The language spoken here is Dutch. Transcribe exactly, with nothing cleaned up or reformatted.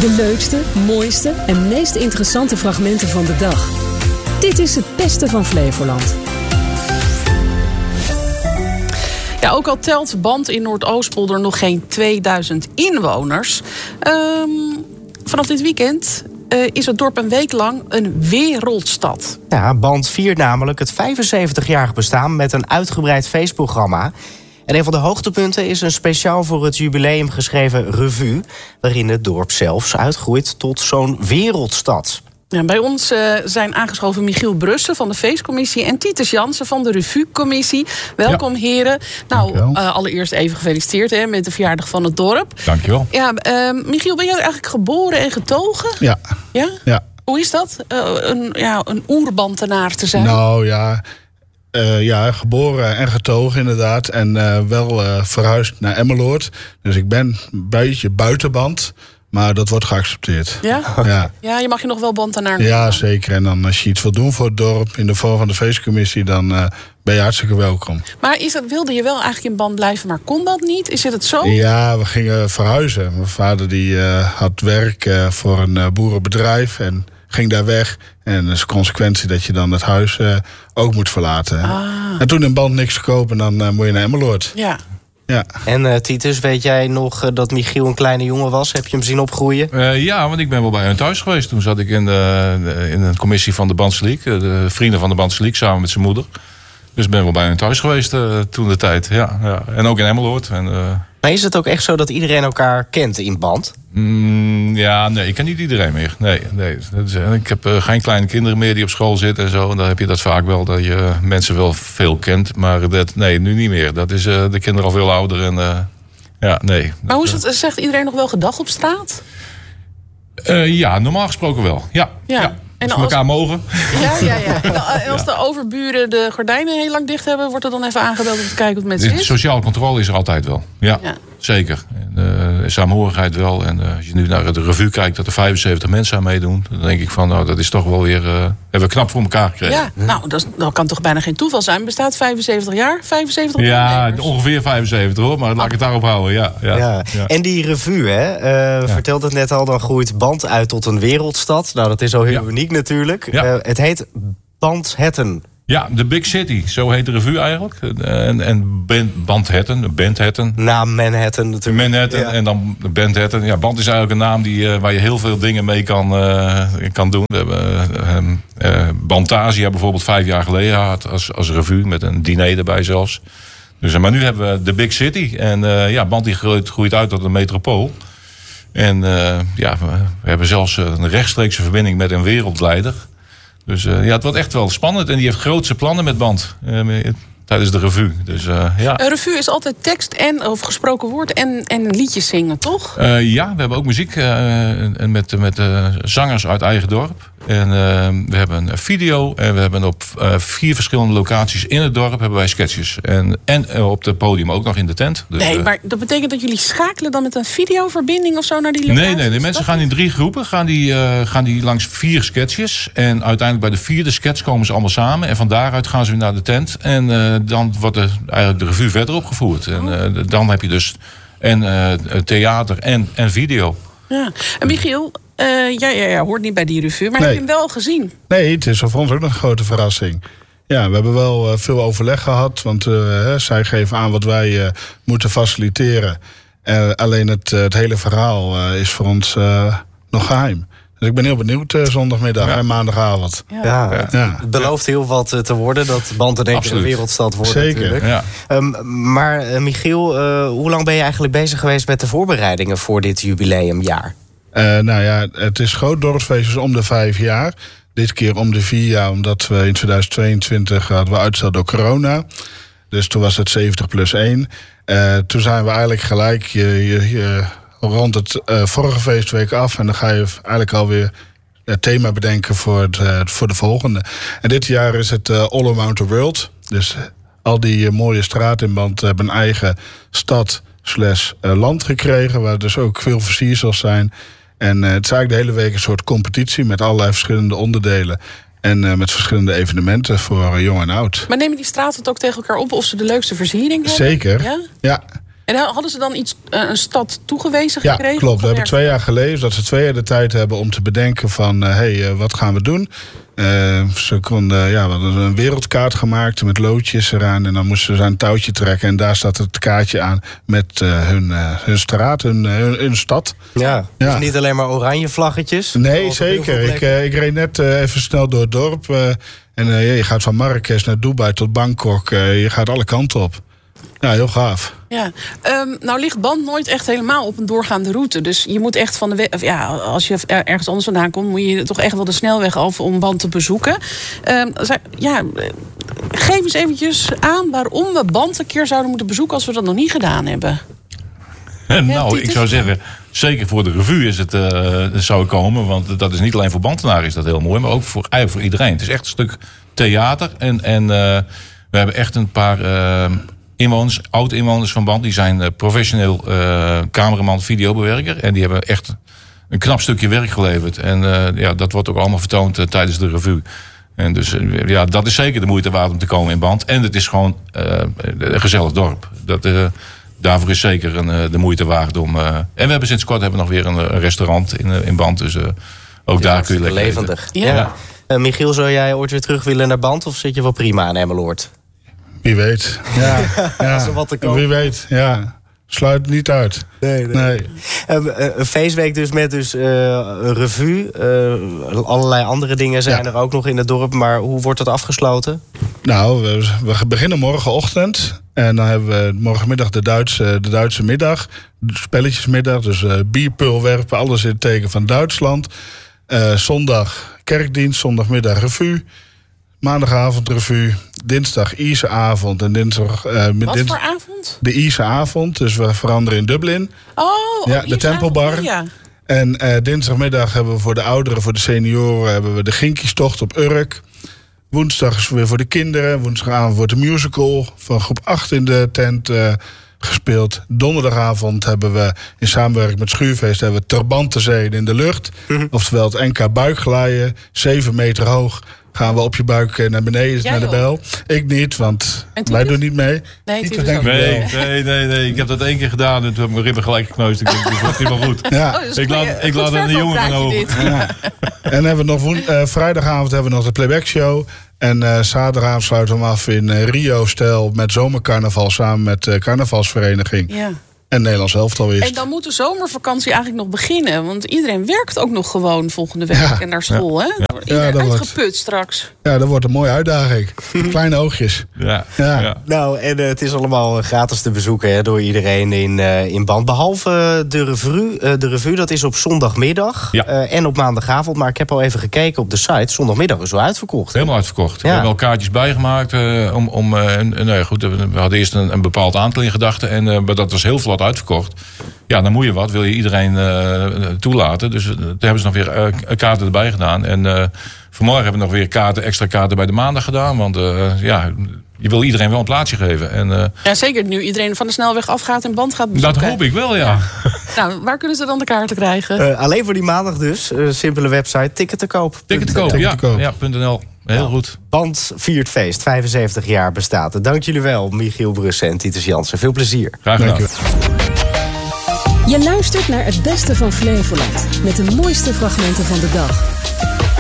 De leukste, mooiste en meest interessante fragmenten van de dag. Dit is het beste van Flevoland. Ja, ook al telt Band in Noordoostpolder nog geen tweeduizend inwoners. Um, vanaf dit weekend uh, is het dorp een week lang een wereldstad. Ja, Band viert namelijk het vijfenzeventigjarig bestaan met een uitgebreid feestprogramma. En een van de hoogtepunten is een speciaal voor het jubileum geschreven revue, waarin het dorp zelfs uitgroeit tot zo'n wereldstad. Ja, bij ons uh, zijn aangeschoven Michiel Brussen van de feestcommissie en Titus Jansen van de revuecommissie. Welkom, ja. heren. Nou, uh, allereerst even gefeliciteerd hè, met de verjaardag van het dorp. Dankjewel. Ja, uh, Michiel, ben jij eigenlijk geboren en getogen? Ja. Ja? ja. Hoe is dat, uh, een, ja, een oerbantenaar te zijn? Nou ja, uh, ja geboren en getogen inderdaad. En uh, wel uh, verhuisd naar Emmeloord. Dus ik ben een beetje buitenband. Maar dat wordt geaccepteerd. Ja? Ja, ja je mag je nog wel bantenaar noemen. Ja, zeker. En dan als je iets wil doen voor het dorp in de vorm van de feestcommissie, dan uh, ben je hartstikke welkom. Maar is dat, wilde je wel eigenlijk in Band blijven, maar kon dat niet? Is het zo? Ja, we gingen verhuizen. Mijn vader die uh, had werk uh, voor een uh, boerenbedrijf en ging daar weg. En dat is de consequentie dat je dan het huis uh, ook moet verlaten. Ah. En toen in Band niks te kopen, dan uh, moet je naar Emmeloord. Ja. Ja. En uh, Titus, weet jij nog uh, dat Michiel een kleine jongen was? Heb je hem zien opgroeien? Uh, ja, want ik ben wel bij hun thuis geweest. Toen zat ik in de, de, in een commissie van de Bandsliek. De vrienden van de Bandsliek, samen met zijn moeder. Dus ik ben wel bij hun thuis geweest uh, toen de tijd. Ja, ja. En ook in Emmeloord. En, uh... Maar is het ook echt zo dat iedereen elkaar kent in Band? Mm, ja, nee, ik ken niet iedereen meer. Nee, nee. Dat is, ik heb uh, geen kleine kinderen meer die op school zitten en zo. En dan heb je dat vaak wel, dat je mensen wel veel kent. Maar dat, nee, nu niet meer. Dat is uh, de kinderen al veel ouder. En, uh, ja, nee. Maar hoe is het, zegt iedereen nog wel gedag op straat? Uh, ja, normaal gesproken wel. Ja, ja. ja. En als we elkaar mogen. Ja, ja, ja. En als de overburen de gordijnen heel lang dicht hebben, wordt er dan even aangebeld om te kijken hoe het met ze is? Sociale controle is er altijd wel. Ja, ja. Zeker. En, uh, saamhorigheid wel. En uh, als je nu naar de revue kijkt dat er vijfenzeventig mensen aan meedoen, dan denk ik van, nou, dat is toch wel weer, uh, hebben we knap voor elkaar gekregen. Ja, nou, dat, dat kan toch bijna geen toeval zijn. Bestaat vijfenzeventig jaar? vijfenzeventig ja, jaar ongeveer vijfenzeventig hoor, maar oh. laat ik het daarop houden. Ja, ja, ja. Ja. En die revue, hè, uh, ja. vertelt het net al, dan groeit Band uit tot een wereldstad. Nou, dat is al heel ja. uniek natuurlijk. Ja. Uh, het heet Bandhattan. Ja, de Big City, zo heet de revue eigenlijk. En, en Bandhattan, Bandhattan. Na Manhattan natuurlijk. Manhattan ja. En dan Bandhattan. Ja, Band is eigenlijk een naam die, uh, waar je heel veel dingen mee kan, uh, kan doen. We hebben uh, uh, Bantasia bijvoorbeeld vijf jaar geleden gehad als, als revue. Met een diner erbij zelfs. Dus, uh, maar nu hebben we de Big City. En uh, ja, Band die groeit, groeit uit tot een metropool. En uh, ja, we, we hebben zelfs een rechtstreekse verbinding met een wereldleider. Dus uh, ja, het wordt echt wel spannend. En die heeft grootse plannen met Band. Uh, tijdens de revue. Dus, uh, ja. Een revue is altijd tekst en of gesproken woord en, en liedjes zingen, toch? Uh, ja, we hebben ook muziek uh, met, met uh, zangers uit eigen dorp. En uh, we hebben een video. En we hebben op uh, vier verschillende locaties in het dorp hebben wij sketches. En, en uh, op het podium ook nog in de tent. Dus, nee, maar dat betekent dat jullie schakelen dan met een videoverbinding of zo naar die locaties? Nee, nee, de mensen gaan in drie groepen. Gaan die, uh, gaan die langs vier sketches. En uiteindelijk bij de vierde sketch komen ze allemaal samen. En van daaruit gaan ze weer naar de tent. En uh, dan wordt de, eigenlijk de revue verder opgevoerd. En uh, dan heb je dus en uh, theater en, en video. Ja. En Michiel, uh, jij, jij, jij hoort niet bij die revue, maar nee. Heb je hem wel gezien? Nee, het is voor ons ook nog een grote verrassing. Ja, we hebben wel uh, veel overleg gehad, want uh, hè, zij geven aan wat wij uh, moeten faciliteren. Uh, alleen het, uh, het hele verhaal uh, is voor ons uh, nog geheim. Dus ik ben heel benieuwd uh, zondagmiddag ja. en maandagavond. Ja, ja, ja. Het belooft heel wat uh, te worden, dat Band in één keer een wereldstad wordt. Zeker. Natuurlijk. Ja. Um, maar uh, Michiel, uh, hoe lang ben je eigenlijk bezig geweest met de voorbereidingen voor dit jubileumjaar? Uh, nou ja, het is groot dorpsfeest dus om de vijf jaar. Dit keer om de vier jaar, omdat we in tweeduizend tweeëntwintig hadden we uitstel door corona. Dus toen was het zeventig plus één. Uh, toen zijn we eigenlijk gelijk je, je, je, rond het uh, vorige feestweek af. En dan ga je eigenlijk alweer het thema bedenken voor, het, uh, voor de volgende. En dit jaar is het uh, All Around the World. Dus al die uh, mooie straten in Band hebben een eigen stad slash uh, land gekregen. Waar dus ook veel versiersels zijn. En uh, het is eigenlijk de hele week een soort competitie met allerlei verschillende onderdelen. En uh, met verschillende evenementen voor uh, jong en oud. Maar nemen die straten het ook tegen elkaar op of ze de leukste versiering hebben? Zeker, ja. ja. En hadden ze dan iets, uh, een stad toegewezen Ja, gekregen? klopt. We hebben twee jaar geleden, dat ze twee jaar de tijd hebben om te bedenken van... hé, hey, uh, wat gaan we doen? Uh, ze konden, ja, we hadden een wereldkaart gemaakt met loodjes eraan. En dan moesten ze een touwtje trekken. En daar staat het kaartje aan met uh, hun, uh, hun straat, hun, hun, hun stad. Ja, Ja. dus niet alleen maar oranje vlaggetjes. Nee, zeker. Ik, uh, ik reed net uh, even snel door het dorp. Uh, en uh, je gaat van Marrakesh naar Dubai tot Bangkok. Uh, je gaat alle kanten op. Ja, heel gaaf. Ja, um, nou ligt Band nooit echt helemaal op een doorgaande route. Dus je moet echt van de weg, ja, als je ergens anders vandaan komt, moet je toch echt wel de snelweg af om Band te bezoeken. Um, ja, geef eens eventjes aan waarom we Band een keer zouden moeten bezoeken als we dat nog niet gedaan hebben. Nou, ik zou zeggen, zeker voor de revue is het, uh, zou komen. Want dat is niet alleen voor Bantenaren is dat heel mooi, maar ook voor, eigenlijk voor iedereen. Het is echt een stuk theater. En, en uh, we hebben echt een paar uh, inwoners, oud-inwoners van Band. Die zijn uh, professioneel uh, cameraman, videobewerker. En die hebben echt een knap stukje werk geleverd. En uh, ja, dat wordt ook allemaal vertoond uh, tijdens de revue. En dus uh, ja, dat is zeker de moeite waard om te komen in Band. En het is gewoon uh, een gezellig dorp. Dat... Uh, Daarvoor is zeker een, de moeite waard om... Uh, en we hebben sinds kort hebben we nog weer een, een restaurant in, in Band. Dus uh, ook daar kun je lekker levendig. Ja. Ja. Uh, Michiel, zou jij ooit weer terug willen naar Band? Of zit je wel prima aan Emmeloord? Wie weet. Ja, ja. Als er wat te koop. Wie weet, ja. Sluit het niet uit. Nee, nee. nee. Uh, een feestweek dus met dus, uh, een revue. Uh, allerlei andere dingen zijn Ja. er ook nog in het dorp. Maar hoe wordt dat afgesloten? Nou, we, we beginnen morgenochtend. En dan hebben we morgenmiddag de Duitse, de Duitse middag. De spelletjesmiddag, dus uh, bierpul werpen. Alles in het teken van Duitsland. Uh, zondag kerkdienst, zondagmiddag revue. Maandagavond revue. Dinsdag Ierse avond. En dinsdag... Uh, Wat dins- voor avond? De Ierse avond, dus we veranderen in Dublin. Oh, Ja, oh, de Tempelbar. Oh, ja. En uh, dinsdagmiddag hebben we voor de ouderen, voor de senioren... hebben we de Ginkiestocht op Urk. Woensdag is weer voor de kinderen. Woensdagavond wordt de musical van groep acht in de tent uh, gespeeld. Donderdagavond hebben we in samenwerking met Schuurfeest... hebben we Terbantenzee in de lucht. Mm-hmm. Oftewel het N K buikglijden. Zeven meter hoog gaan we op je buik naar beneden, Jij naar de ook? bel. Ik niet, want En wij Titus? doen niet mee. Nee, Titus Titus denk ik ook. Nee, wel. nee, nee, nee. Ik heb dat één keer gedaan en toen heb ik mijn ribben gelijk gekneusd. Ik denk, dat is helemaal goed. Ja. Oh, dus Ik laat- goeie- ik laat goed het aan de jongen gaan verkooppraatje over. dit. Ja. En dan hebben we nog woen- uh, vrijdagavond hebben we nog de playback show. En uh, zaterdagavond sluiten we hem af in uh, Rio-stijl met zomercarnaval samen met de uh, carnavalsvereniging. Ja. En Nederlands elftal is. En dan moet de zomervakantie eigenlijk nog beginnen. Want iedereen werkt ook nog gewoon volgende week Ja. en naar school. Hè? Wordt iedereen Ja, dat wordt- uitgeput straks. Ja, dat wordt een mooie uitdaging. Kleine oogjes. Ja. Ja. Ja. Nou, en uh, het is allemaal uh, gratis te bezoeken hè, door iedereen in, uh, in Band. Behalve uh, de revue. Uh, de revue, dat is op zondagmiddag Ja. uh, en op maandagavond. Maar ik heb al even gekeken op de site. Zondagmiddag is wel uitverkocht. Helemaal uitverkocht. We Ja. hebben wel kaartjes bijgemaakt. Uh, om, om, uh, en, nou ja, goed, we hadden eerst een, een bepaald aantal in gedachten. En uh, maar dat was heel vlot uitverkocht. Ja, dan moet je wat. Wil je iedereen uh, toelaten. Dus uh, toen hebben ze nog weer uh, kaarten erbij gedaan. En uh, vanmorgen hebben we nog weer kaarten, extra kaarten bij de maandag gedaan. Want uh, ja, je wil iedereen wel een plaatsje geven. En, uh, Ja, zeker nu iedereen van de snelweg afgaat en Band gaat bezoeken. dat hoop ik wel, ja. Nou, waar kunnen ze dan de kaarten krijgen? Uh, alleen voor die maandag dus. Uh, simpele website. Ticket te koop. Ticket te koop, Ticket ja. te koop. Ja, punt N L. Heel goed. Band viert feest. vijfenzeventig jaar bestaat. Dank jullie wel, Michiel Brussen en Titus Jansen. Veel plezier. Graag gedaan. Dank je. Je luistert naar het beste van Flevoland. Met de mooiste fragmenten van de dag.